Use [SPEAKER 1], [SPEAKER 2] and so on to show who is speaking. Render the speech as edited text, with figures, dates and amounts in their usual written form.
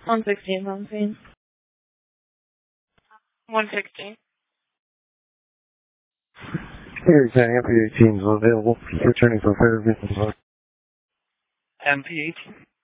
[SPEAKER 1] 116 on scene. 116.
[SPEAKER 2] Here, MP18 is available. Returning for further business.
[SPEAKER 3] MP18.